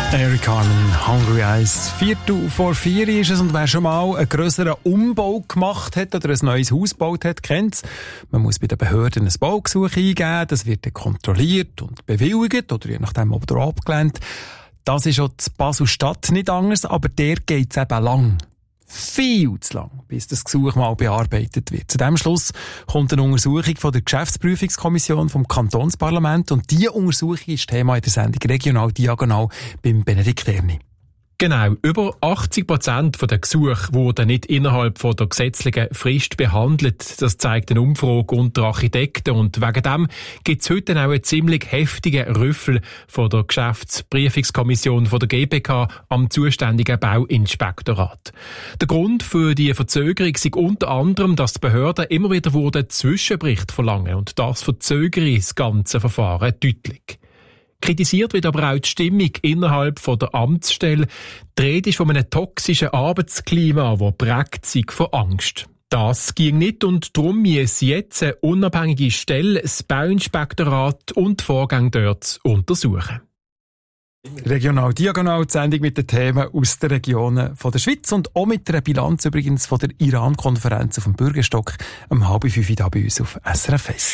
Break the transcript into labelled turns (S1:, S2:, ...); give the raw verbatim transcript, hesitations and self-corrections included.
S1: Eric Carmen, Hungry Eyes. Viertel vor vier ist es, und wer schon mal einen grösseren Umbau gemacht hat oder ein neues Haus gebaut hat, kennt es. Man muss bei den Behörden ein Baugesuch eingeben, das wird dann kontrolliert und bewilligt oder je nachdem oder abgelehnt. Das ist auch in Basel-Stadt nicht anders, aber der geht es eben lang. Viel zu lang, bis das Gesuch mal bearbeitet wird. Zu diesem Schluss kommt eine Untersuchung von der Geschäftsprüfungskommission vom Kantonsparlament, und diese Untersuchung ist Thema in der Sendung Regional Diagonal beim Benedikt Erni.
S2: Genau, über achtzig Prozent der Gesuche wurden nicht innerhalb von der gesetzlichen Frist behandelt. Das zeigt eine Umfrage unter Architekten, und wegen dem gibt es heute auch einen ziemlich heftigen Rüffel von der Geschäftsprüfungskommission von der G B K am zuständigen Bauinspektorat. Der Grund für die Verzögerung ist unter anderem, dass die Behörden immer wieder wurden Zwischenberichte verlangen, und das verzögere das ganze Verfahren deutlich. Kritisiert wird aber auch die Stimmung innerhalb von der Amtsstelle. Die Rede ist von einem toxischen Arbeitsklima, das prägt sich von Angst. Das ging nicht, und darum muss jetzt eine unabhängige Stelle das Bauinspektorat und die Vorgänge dort untersuchen.
S1: Regional Diagonal, die Sendung mit den Themen aus den Regionen von der Schweiz und auch mit einer Bilanz übrigens von der Iran-Konferenz auf dem Bürgerstock um halb fünf hier bei uns auf S R F eins.